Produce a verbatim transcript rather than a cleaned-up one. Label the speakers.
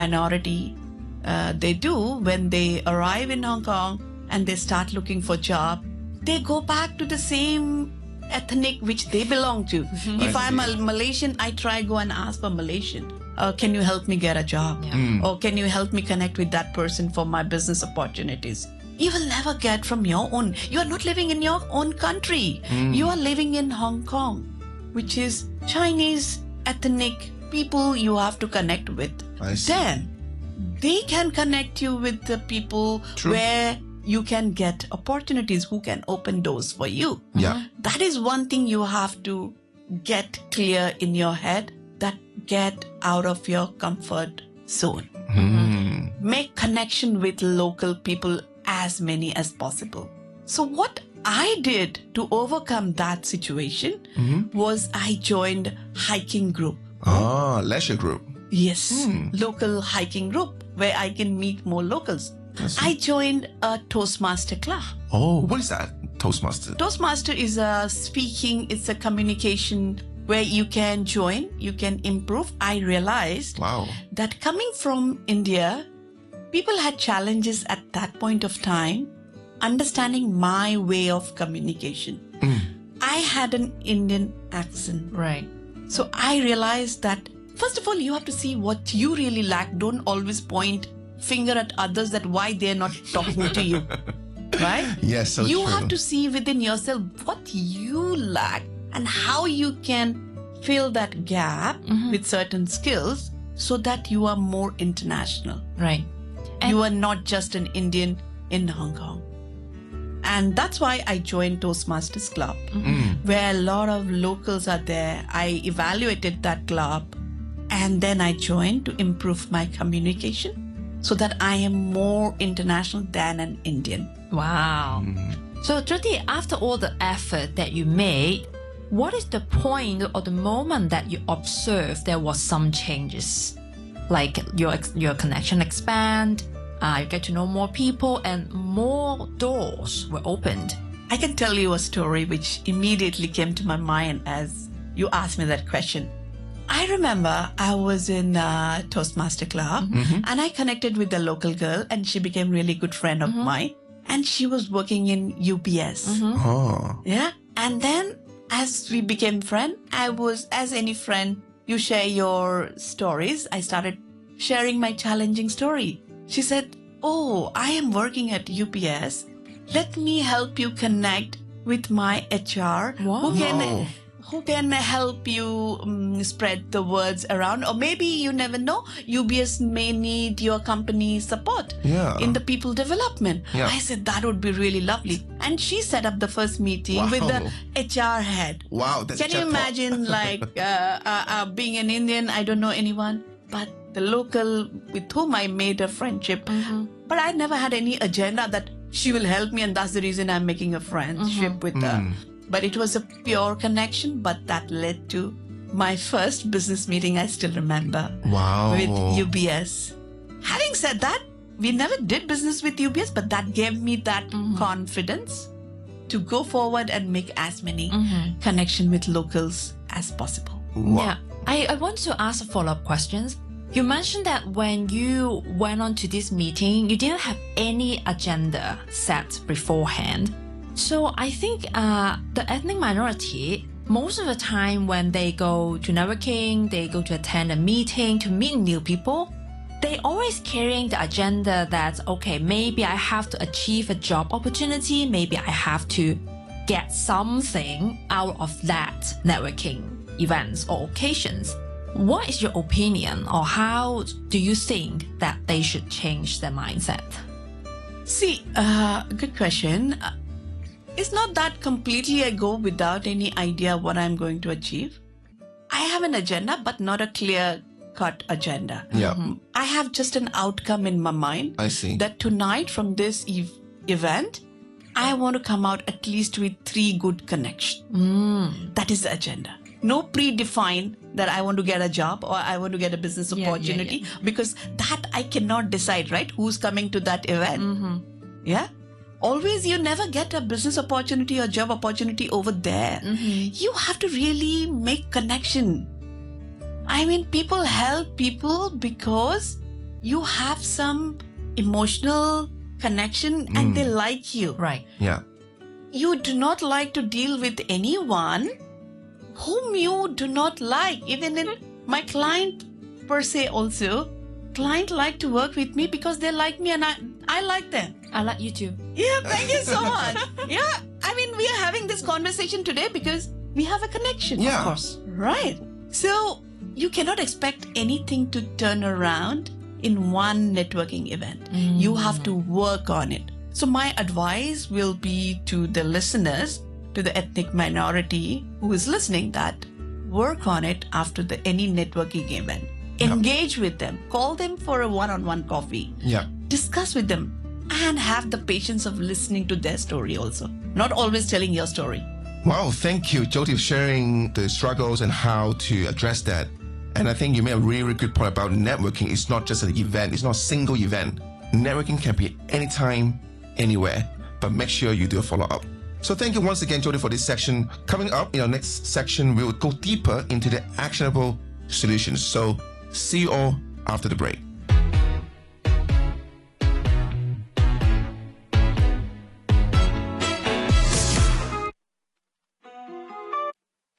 Speaker 1: minority, uh, they do when they arrive in Hong Kong and they start looking for job, they go back to the same ethnic which they belong to. If I'm a Malaysian, I try go and ask for Malaysian. Uh, can you help me get a job?
Speaker 2: Yeah.
Speaker 3: Mm.
Speaker 1: Or can you help me connect with that person for my business opportunities? You will never get from your own. You are not living in your own country.
Speaker 3: Mm.
Speaker 1: You are living in Hong Kong, which is Chinese ethnic people you have to connect with.
Speaker 3: I see.
Speaker 1: Then they can connect you with the people
Speaker 3: True.
Speaker 1: where you can get opportunities, who can open doors for you.
Speaker 3: Yeah.
Speaker 1: That is one thing you have to get clear in your head, that get out of your comfort zone.
Speaker 3: Mm.
Speaker 1: Make connection with local people, as many as possible. So what I did to overcome that situation
Speaker 3: Mhm.
Speaker 1: was I joined hiking group.
Speaker 3: Ah, leisure group.
Speaker 1: Yes,
Speaker 3: Hmm.
Speaker 1: local hiking group where I can meet more locals.
Speaker 3: I see.
Speaker 1: I joined a Toastmaster club.
Speaker 3: Oh, what is that? Toastmaster.
Speaker 1: Toastmaster is a speaking, it's a communication where you can join, you can improve. I realized
Speaker 3: Wow.
Speaker 1: that coming from India, people had challenges at that point of time understanding my way of communication.
Speaker 3: Mm.
Speaker 1: I had an Indian accent.
Speaker 2: Right.
Speaker 1: So I realized that, first of all, you have to see what you really lack. Don't always point finger at others that why they're not talking to you. Right?
Speaker 3: Yes, so
Speaker 1: you
Speaker 3: true.
Speaker 1: have to see within yourself what you lack and how you can fill that gap with certain skills so that you are more international.
Speaker 2: Right.
Speaker 1: You are not just an Indian in Hong Kong. And that's why I joined Toastmasters Club,
Speaker 3: Mm.
Speaker 1: where a lot of locals are there. I evaluated that club and then I joined to improve my communication so that I am more international than an Indian.
Speaker 2: Wow. So, Jyoti, after all the effort that you made, what is the point or the moment that you observed there was some changes? Like your your connection expand, uh, you get to know more people, and more doors were opened.
Speaker 1: I can tell you a story which immediately came to my mind as you asked me that question. I remember I was in a Toastmaster Club and I connected with a local girl and she became a really good friend of mine. And she was working in U B S.
Speaker 3: Oh.
Speaker 1: Yeah. And then as we became friends, I was, as any friend, you share your stories. I started sharing my challenging story. She said, oh, I am working at U B S. Let me help you connect with my H R
Speaker 2: Wow.
Speaker 1: who can
Speaker 3: Wow.
Speaker 1: who can help you um, spread the words around. Or maybe you never know, U B S may need your company's support
Speaker 3: Yeah.
Speaker 1: in the people development.
Speaker 3: Yeah.
Speaker 1: I said that would be really lovely. And she set up the first meeting with the
Speaker 3: Wow.
Speaker 1: H R head.
Speaker 3: Wow. That's
Speaker 1: Can you
Speaker 3: jackpot.
Speaker 1: imagine, like, uh, uh, uh, being an Indian, I don't know anyone, but the local with whom I made a friendship. But I never had any agenda that she will help me and that's the reason I'm making a friendship with her.
Speaker 3: Mm.
Speaker 1: But it was a pure connection, but that led to my first business meeting, I still remember,
Speaker 3: Wow.
Speaker 1: with U B S. Having said that, we never did business with U B S, but that gave me that confidence to go forward and make as many connection with locals as possible.
Speaker 3: Wow.
Speaker 2: Yeah. I, I want to ask follow-up questions. You mentioned that when you went on to this meeting, you didn't have any agenda set beforehand. So I think uh, the ethnic minority, most of the time when they go to networking, they go to attend a meeting to meet new people, they always carrying the agenda that, okay, maybe I have to achieve a job opportunity, maybe I have to get something out of that networking events or occasions. What is your opinion, or how do you think that they should change their mindset?
Speaker 1: See, uh, good question. Uh, It's not that completely I go without any idea what I'm going to achieve. I have an agenda, but not a clear-cut agenda.
Speaker 3: Yeah.
Speaker 1: I have just an outcome in my mind
Speaker 3: I see.
Speaker 1: that tonight from this ev- event, I want to come out at least with three good connections. That is the agenda. No predefined that I want to get a job or I want to get a business
Speaker 2: Yeah, yeah,
Speaker 1: opportunity because that I cannot decide, right? Who's coming to that event? Yeah. Always you never get a business opportunity or job opportunity over there. You have to really make connection. I mean, people help people because you have some emotional connection and they like you.
Speaker 2: Right.
Speaker 3: Yeah.
Speaker 1: You do not like to deal with anyone whom you do not like. Even in my client per se also, client like to work with me because they like me and I, I like them.
Speaker 2: I like you too.
Speaker 1: Yeah, thank you so much. Yeah, I mean, we are having this conversation today because we have a connection.
Speaker 3: Yeah.
Speaker 2: Of course.
Speaker 1: Right. So you cannot expect anything to turn around in one networking event. You have to work on it. So my advice will be to the listeners, to the ethnic minority who is listening, that work on it after the any networking event. Engage with them. Call them for a one-on-one coffee.
Speaker 3: Yeah.
Speaker 1: Discuss with them and have the patience of listening to their story also. Not always telling your story.
Speaker 3: Wow, thank you, Jyoti, for sharing the struggles and how to address that. And I think you made a really, really good point about networking. It's not just an event. It's not a single event. Networking can be anytime, anywhere, but make sure you do a follow-up. So thank you once again, Jyoti, for this section. Coming up in our next section, we will go deeper into the actionable solutions. So see you all after the break.